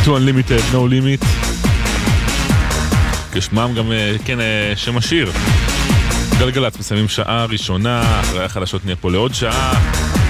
to Unlimited, No Limit. כשמם גם, כן, שם השיר. גלגלת מסיימים שעה ראשונה, אחרי החדשות נהיה פה לעוד שעה.